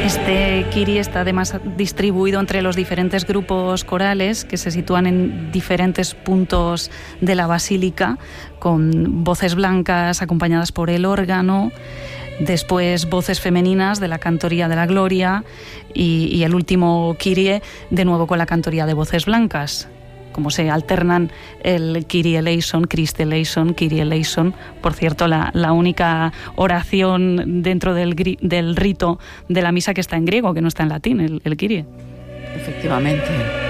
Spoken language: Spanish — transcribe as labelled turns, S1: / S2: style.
S1: Este Kyrie está además distribuido entre los diferentes grupos corales que se sitúan en diferentes puntos de la basílica, con voces blancas acompañadas por el órgano, después voces femeninas de la cantoría de la gloria y el último Kyrie de nuevo con la cantoría de voces blancas. Como se alternan el Kyrie eleison, Christe eleison, Kyrie eleison. Por cierto, la única oración dentro del rito de la misa que está en griego, que no está en latín, el Kyrie.
S2: Efectivamente.